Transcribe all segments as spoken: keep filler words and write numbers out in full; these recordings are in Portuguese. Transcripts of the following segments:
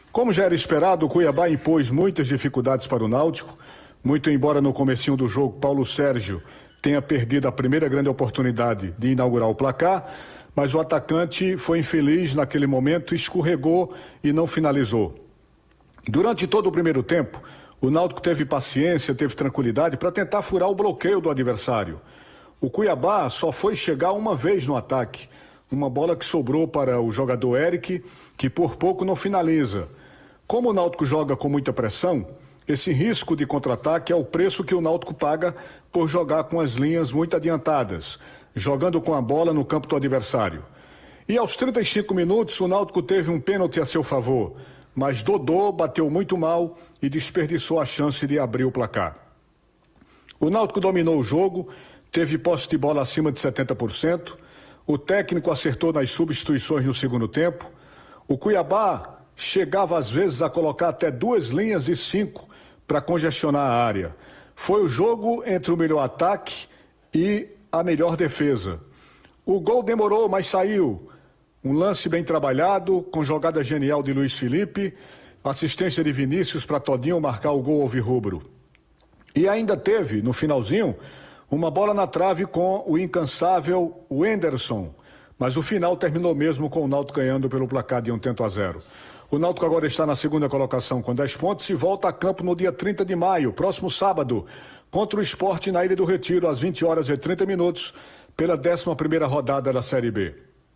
Como já era esperado, o Cuiabá impôs muitas dificuldades para o Náutico, muito embora no comecinho do jogo Paulo Sérgio tenha perdido a primeira grande oportunidade de inaugurar o placar, mas o atacante foi infeliz naquele momento, escorregou e não finalizou. Durante todo o primeiro tempo, o Náutico teve paciência, teve tranquilidade para tentar furar o bloqueio do adversário. O Cuiabá só foi chegar uma vez no ataque, uma bola que sobrou para o jogador Eric, que por pouco não finaliza. Como o Náutico joga com muita pressão, esse risco de contra-ataque é o preço que o Náutico paga por jogar com as linhas muito adiantadas, jogando com a bola no campo do adversário. E aos trinta e cinco minutos, o Náutico teve um pênalti a seu favor, mas Dodô bateu muito mal e desperdiçou a chance de abrir o placar. O Náutico dominou o jogo, teve posse de bola acima de setenta por cento, o técnico acertou nas substituições no segundo tempo, o Cuiabá chegava às vezes a colocar até duas linhas e cinco para congestionar a área. Foi o jogo entre o melhor ataque e a melhor defesa. O gol demorou, mas saiu. Um lance bem trabalhado, com jogada genial de Luiz Felipe, assistência de Vinícius para Todinho marcar o gol alvirrubro. E ainda teve, no finalzinho, uma bola na trave com o incansável Wenderson, mas o final terminou mesmo com o Náutico ganhando pelo placar de um tento a zero. O Náutico agora está na segunda colocação com dez pontos e volta a campo no dia trinta de maio, próximo sábado, contra o Sport na Ilha do Retiro, às vinte horas e trinta minutos, pela décima primeira rodada da Série B.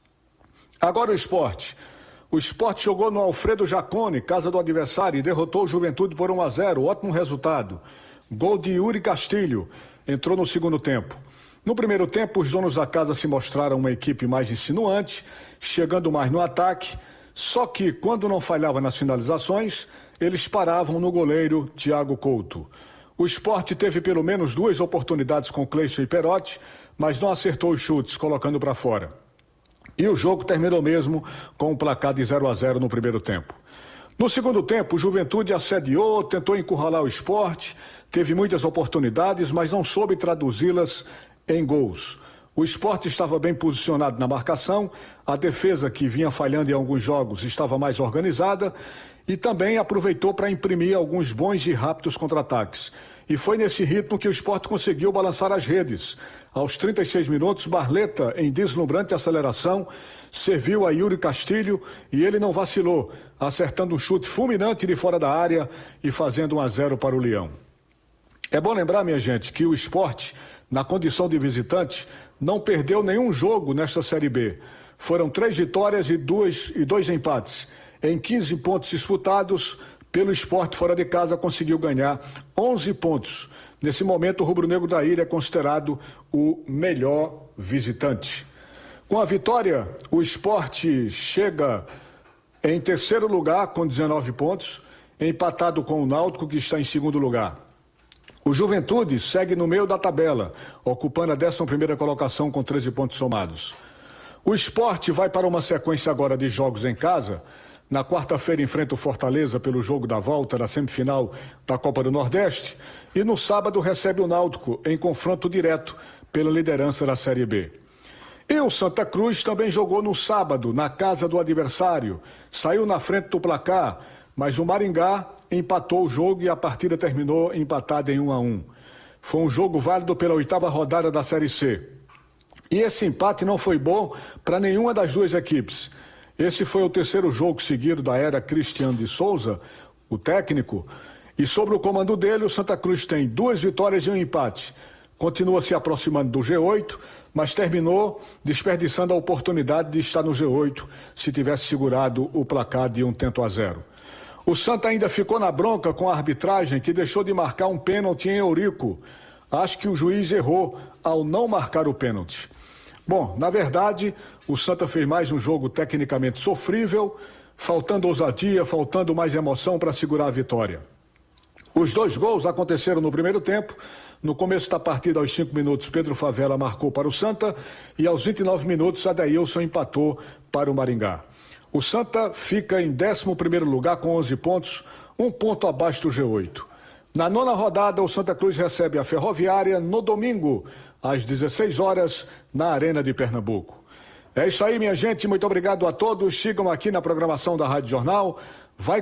Agora o Sport. O Sport jogou no Alfredo Jacone, casa do adversário, e derrotou o Juventude por um a zero, ótimo resultado. Gol de Yuri Castilho, entrou no segundo tempo. No primeiro tempo, os donos da casa se mostraram uma equipe mais insinuante, chegando mais no ataque, só que quando não falhava nas finalizações, eles paravam no goleiro Thiago Couto. O Sport teve pelo menos duas oportunidades com Cleiton e Perotti, mas não acertou os chutes, colocando para fora. E o jogo terminou mesmo com um placar de zero a zero no primeiro tempo. No segundo tempo, o Juventude assediou, tentou encurralar o Sport, teve muitas oportunidades, mas não soube traduzi-las em gols. O Sport estava bem posicionado na marcação, a defesa, que vinha falhando em alguns jogos, estava mais organizada e também aproveitou para imprimir alguns bons e rápidos contra-ataques. E foi nesse ritmo que o Sport conseguiu balançar as redes. Aos trinta e seis minutos, Barleta, em deslumbrante aceleração, serviu a Yuri Castilho e ele não vacilou, acertando um chute fulminante de fora da área e fazendo um a zero para o Leão. É bom lembrar, minha gente, que o Sport, na condição de visitante, não perdeu nenhum jogo nesta Série B. Foram três vitórias e, duas, e dois empates. Em quinze pontos disputados, pelo Sport fora de casa conseguiu ganhar onze pontos. Nesse momento, o rubro-negro da ilha é considerado o melhor visitante. Com a vitória, o Sport chega em terceiro lugar com dezenove pontos, empatado com o Náutico, que está em segundo lugar. O Juventude segue no meio da tabela, ocupando a décima primeira colocação com treze pontos somados. O Sport vai para uma sequência agora de jogos em casa. Na quarta-feira enfrenta o Fortaleza pelo jogo da volta da semifinal da Copa do Nordeste e no sábado recebe o Náutico em confronto direto pela liderança da Série B. E o Santa Cruz também jogou no sábado na casa do adversário, saiu na frente do placar, mas o Maringá empatou o jogo e a partida terminou empatada em um a um. Foi um jogo válido pela oitava rodada da Série C. E esse empate não foi bom para nenhuma das duas equipes. Esse foi o terceiro jogo seguido da era Cristiano de Souza, o técnico, e sobre o comando dele, o Santa Cruz tem duas vitórias e um empate. Continua se aproximando do G oito, mas terminou desperdiçando a oportunidade de estar no G oito se tivesse segurado o placar de um tento a zero. O Santa ainda ficou na bronca com a arbitragem, que deixou de marcar um pênalti em Eurico. Acho que o juiz errou ao não marcar o pênalti. Bom, na verdade, o Santa fez mais um jogo tecnicamente sofrível, faltando ousadia, faltando mais emoção para segurar a vitória. Os dois gols aconteceram no primeiro tempo. No começo da partida, aos cinco minutos, Pedro Favela marcou para o Santa e aos vinte e nove minutos, Adailson empatou para o Maringá. O Santa fica em décimo primeiro lugar com onze pontos, um ponto abaixo do G oito. Na nona rodada, o Santa Cruz recebe a Ferroviária no domingo, às dezesseis horas, na Arena de Pernambuco. É isso aí, minha gente. Muito obrigado a todos. Sigam aqui na programação da Rádio Jornal. Vai